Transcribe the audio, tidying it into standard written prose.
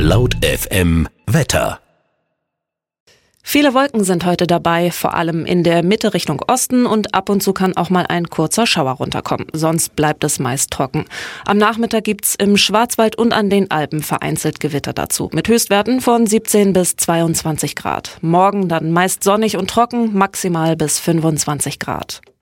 Laut FM Wetter. Viele Wolken sind heute dabei, vor allem in der Mitte Richtung Osten, und ab und zu kann auch mal ein kurzer Schauer runterkommen. Sonst bleibt es meist trocken. Am Nachmittag gibt's im Schwarzwald und an den Alpen vereinzelt Gewitter dazu, mit Höchstwerten von 17 bis 22 Grad. Morgen dann meist sonnig und trocken, maximal bis 25 Grad.